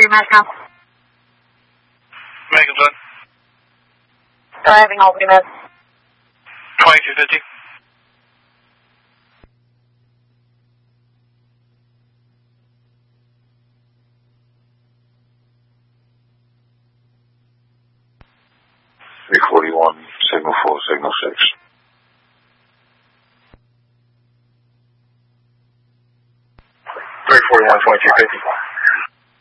Mask now. Megan's on. Driving Albany Med. 2250. Three 41, signal 4, signal 6.